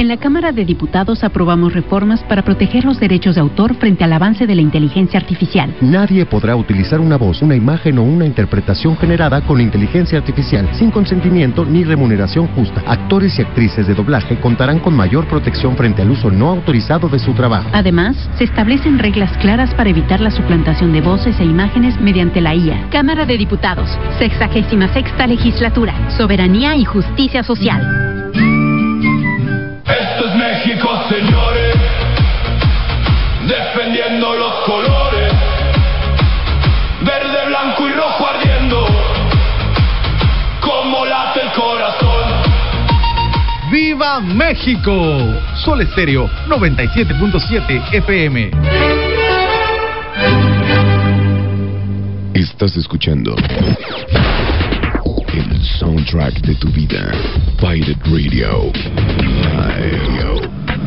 En la Cámara de Diputados aprobamos reformas para proteger los derechos de autor frente al avance de la inteligencia artificial. Nadie podrá utilizar una voz, una imagen o una interpretación generada con inteligencia artificial sin consentimiento ni remuneración justa. Actores y actrices de doblaje contarán con mayor protección frente al uso no autorizado de su trabajo. Además, se establecen reglas claras para evitar la suplantación de voces e imágenes mediante la IA. Cámara de Diputados, 66ª Legislatura, Soberanía y Justicia Social. Esto es México, señores, defendiendo los colores, verde, blanco y rojo ardiendo, como late el corazón. ¡Viva México! Sol Estéreo 97.7 FM. Estás escuchando el soundtrack de tu vida. Pirate Radio. Live.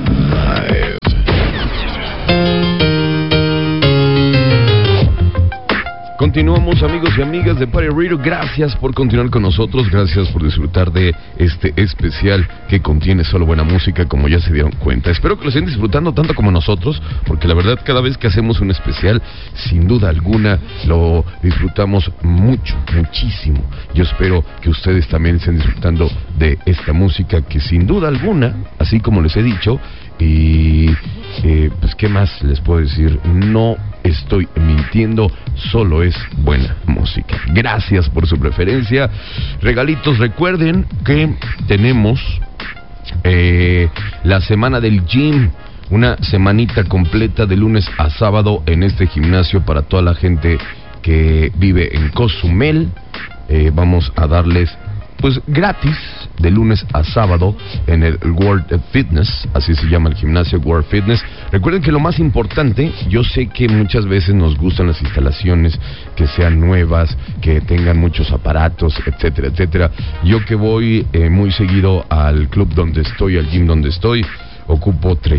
Continuamos, amigos y amigas de Pirate Radio. Gracias por continuar con nosotros. Gracias por disfrutar de este especial que contiene solo buena música, como ya se dieron cuenta. Espero que lo estén disfrutando tanto como nosotros, porque la verdad, cada vez que hacemos un especial, sin duda alguna, lo disfrutamos muchísimo. Yo espero que ustedes también estén disfrutando de esta música que, sin duda alguna, así como les he dicho, y pues qué más les puedo decir, no estoy mintiendo, solo es buena música. Gracias por su preferencia. Regalitos, recuerden que tenemos la semana del gym, una semanita completa de lunes a sábado en este gimnasio para toda la gente que vive en Cozumel. Vamos a darles pues gratis de lunes a sábado en el World Fitness, así se llama el gimnasio, World Fitness. Recuerden que lo más importante, yo sé que muchas veces nos gustan las instalaciones que sean nuevas, que tengan muchos aparatos, etcétera, etcétera. Yo que voy muy seguido al club donde estoy, al gym donde estoy, ocupo 3.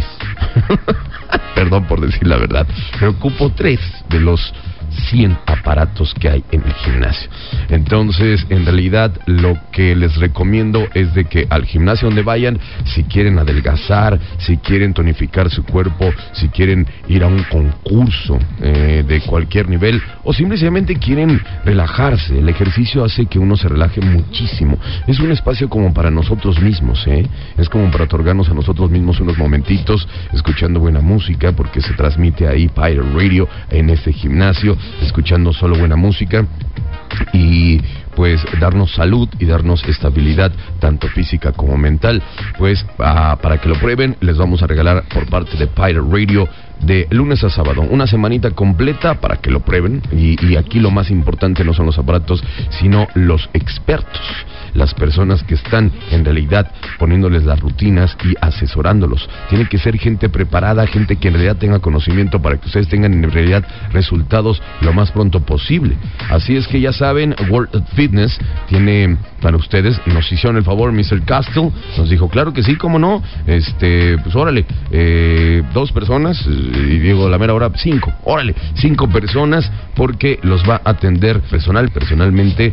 Perdón por decir la verdad, pero ocupo 3 de los 100 aparatos que hay en el gimnasio. Entonces, en realidad, lo que les recomiendo es de que al gimnasio donde vayan, si quieren adelgazar, si quieren tonificar su cuerpo, si quieren ir a un concurso de cualquier nivel, o simplemente quieren relajarse, el ejercicio hace que uno se relaje muchísimo. Es un espacio como para nosotros mismos, es como para otorgarnos a nosotros mismos unos momentitos escuchando buena música, porque se transmite ahí Pirate Radio en este gimnasio, escuchando solo buena música y pues darnos salud y darnos estabilidad tanto física como mental. Pues para que lo prueben, les vamos a regalar por parte de Pirate Radio de lunes a sábado una semanita completa para que lo prueben. Y aquí lo más importante no son los aparatos, sino los expertos, las personas que están en realidad poniéndoles las rutinas y asesorándolos. Tiene que ser gente preparada, gente que en realidad tenga conocimiento para que ustedes tengan en realidad resultados lo más pronto posible. Así es que ya saben, World Fitness tiene para ustedes, nos hicieron el favor, Mr. Castle, nos dijo, claro que sí, cómo no, pues órale, 2 personas, y digo la mera hora, 5, órale, 5 personas, porque los va a atender personalmente,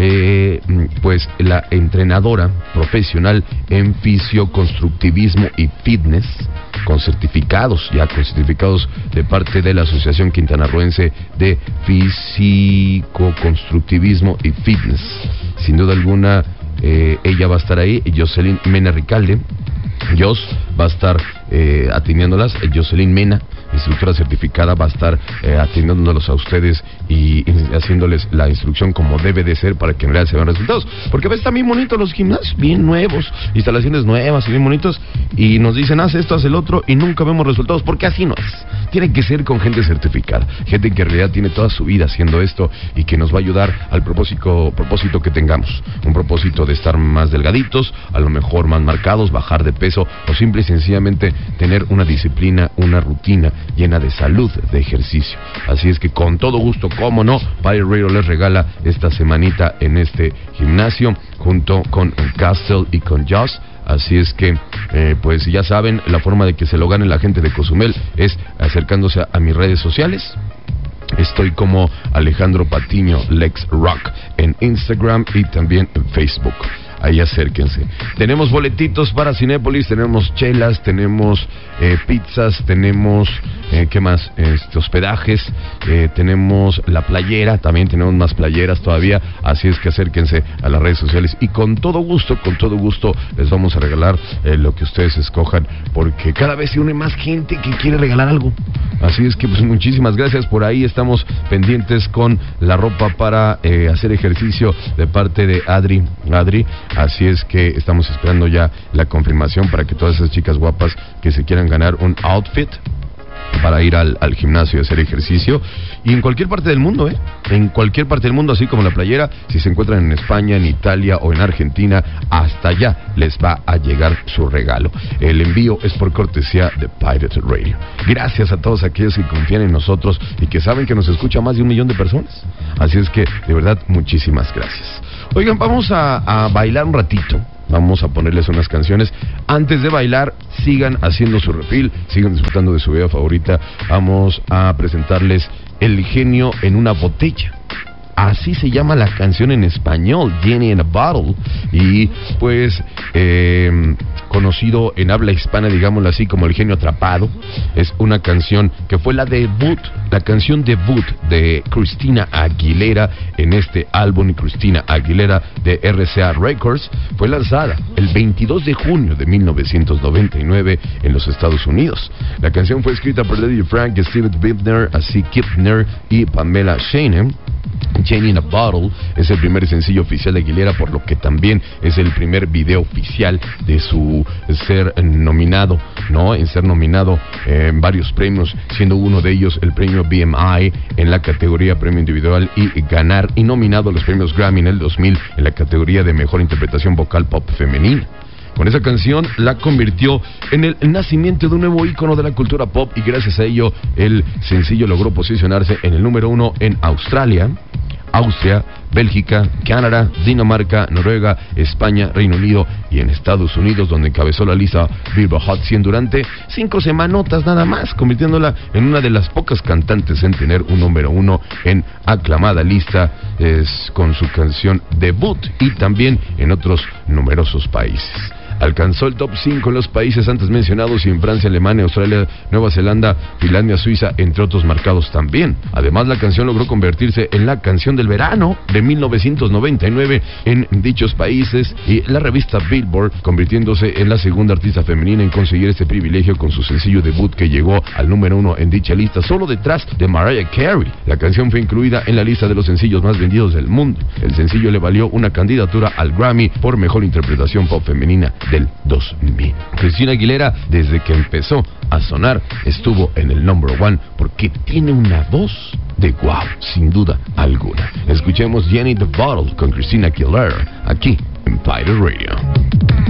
pues la entrenadora profesional en fisioconstructivismo y fitness, con certificados de parte de la Asociación Quintanarroense de Fisicoconstructivismo y Fitness. Sin duda alguna, ella va a estar ahí, Jocelyn Mena Ricalde. Jos va a estar atendiéndolas. Jocelyn Mena, instructora certificada, va a estar atendiéndolos a ustedes y haciéndoles la instrucción como debe de ser para que en realidad se vean resultados. Porque a veces están bien bonitos los gimnasios, bien nuevos, instalaciones nuevas y bien bonitos, y nos dicen, haz esto, haz el otro, y nunca vemos resultados, porque así no es. Tiene que ser con gente certificada, gente que en realidad tiene toda su vida haciendo esto y que nos va a ayudar al propósito que tengamos. Un propósito de estar más delgaditos, a lo mejor más marcados, bajar de peso, o simple y sencillamente tener una disciplina, una rutina llena de salud, de ejercicio. Así es que con todo gusto, cómo no, Pirate Radio les regala esta semanita en este gimnasio junto con Castle y con Joss. Así es que, pues ya saben, la forma de que se lo gane la gente de Cozumel es acercándose a mis redes sociales. Estoy como Alejandro Patiño Lex Rock en Instagram y también en Facebook. ahí acérquense. Tenemos boletitos para Cinépolis, tenemos chelas, tenemos pizzas, tenemos ¿qué más? Hospedajes, tenemos la playera, también tenemos más playeras todavía, así es que acérquense a las redes sociales y con todo gusto les vamos a regalar lo que ustedes escojan, porque cada vez se une más gente que quiere regalar algo. Así es que pues muchísimas gracias. Por ahí estamos pendientes con la ropa para hacer ejercicio de parte de Adri, así es que estamos esperando ya la confirmación para que todas esas chicas guapas que se quieran ganar un outfit para ir al gimnasio y hacer ejercicio, y en cualquier parte del mundo, en cualquier parte del mundo, así como la playera, si se encuentran en España, en Italia o en Argentina, hasta allá les va a llegar su regalo. El envío es por cortesía de Pirate Radio. Gracias a todos aquellos que confían en nosotros y que saben que nos escucha más de 1 millón de personas, así es que de verdad muchísimas gracias. Oigan, vamos a bailar un ratito. Vamos a ponerles unas canciones. Antes de bailar, sigan haciendo su refill, sigan disfrutando de su bebida favorita. Vamos a presentarles El genio en una botella. Así se llama la canción en español, Genie in a Bottle. Y pues conocido en habla hispana, digámoslo así, como El genio atrapado. Es una canción que fue la canción debut de Christina Aguilera en este álbum. Christina Aguilera de RCA Records fue lanzada el 22 de junio de 1999 en los Estados Unidos. La canción fue escrita por Lady Frank, Steve Bittner, así Kipner y Pamela Shanem. Genie in a Bottle es el primer sencillo oficial de Aguilera, por lo que también es el primer video oficial de su ser nominado, ¿no? En ser nominado en varios premios, siendo uno de ellos el premio BMI en la categoría premio individual y ganar y nominado a los premios Grammy en el 2000 en la categoría de mejor interpretación vocal pop femenina. Con esa canción la convirtió en el nacimiento de un nuevo ícono de la cultura pop y gracias a ello el sencillo logró posicionarse en el número 1 en Australia, Austria, Bélgica, Canadá, Dinamarca, Noruega, España, Reino Unido y en Estados Unidos, donde encabezó la lista Billboard Hot 100 durante 5 semanotas nada más, convirtiéndola en una de las pocas cantantes en tener un número 1 en aclamada lista con su canción debut y también en otros numerosos países. Alcanzó el top 5 en los países antes mencionados y en Francia, Alemania, Australia, Nueva Zelanda, Finlandia, Suiza, entre otros marcados también. Además, la canción logró convertirse en la canción del verano de 1999 en dichos países y la revista Billboard convirtiéndose en la segunda artista femenina en conseguir este privilegio con su sencillo debut que llegó al número 1 en dicha lista, solo detrás de Mariah Carey. La canción fue incluida en la lista de los sencillos más vendidos del mundo. El sencillo le valió una candidatura al Grammy por mejor interpretación pop femenina del 2000. Christina Aguilera, desde que empezó a sonar, estuvo en el number 1 porque tiene una voz de wow, sin duda alguna. Escuchemos Genie in the Bottle con Christina Aguilera aquí en Pirate Radio.